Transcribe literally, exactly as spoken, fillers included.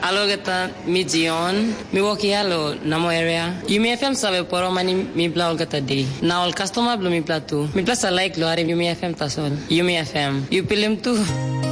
Alo gata mi Zion, mi work yalo namo area. Yumi F M sabe poro mani mi bla gata day. Na all customer blo mi platu. Mi place like lo are Yumi F M tasol. Yumi F M. You pilim tu.